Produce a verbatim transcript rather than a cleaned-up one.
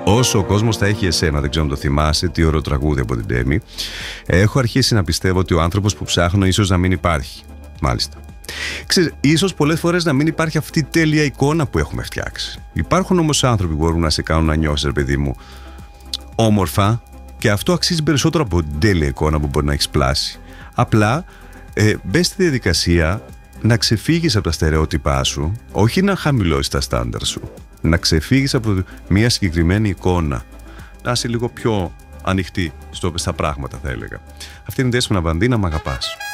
Όσο ο κόσμος θα έχει εσένα, δεν ξέρω αν το θυμάσαι, τι ωραίο τραγούδι από την Τέμι. Έχω αρχίσει να πιστεύω ότι ο άνθρωπος που ψάχνω ίσως να μην υπάρχει. Μάλιστα. Ξέρεις, ίσως πολλές φορές να μην υπάρχει αυτή η τέλεια εικόνα που έχουμε φτιάξει. Υπάρχουν όμως άνθρωποι που μπορούν να σε κάνουν να νιώσεις, ρε παιδί μου, όμορφα, και αυτό αξίζει περισσότερο από την τέλεια εικόνα που μπορεί να έχεις πλάσει. Απλά ε, μπες στη διαδικασία να ξεφύγεις από τα στερεότυπά σου, όχι να χαμηλώσεις τα στάνταρ σου. Να ξεφύγεις από μια συγκεκριμένη εικόνα. Να είσαι λίγο πιο ανοιχτή στο, στα πράγματα, θα έλεγα. Αυτή είναι η Δέσποινα Βανδύ, να μ' αγαπάς.